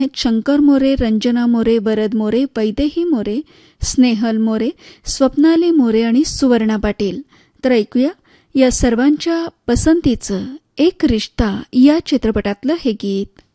शंकर मोरे, रंजना मोरे, वरद मोरे, वैदेही मोरे, स्नेहल मोरे, स्वप्नाली मोरे आणि सुवर्णा पाटील. तर ऐकूया या सर्वांच्या पसंतीचं एक रिश्ता या चित्रपटातलं हे गीत.